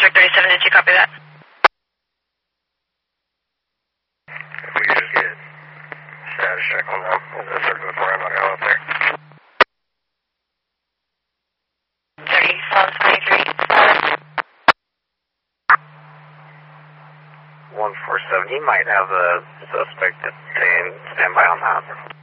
District 37, did you copy that? If we could just get status check on them. Is that circular for I'm not going up there. 30, slow 23. 147, he might have a suspect that's saying stand by on that.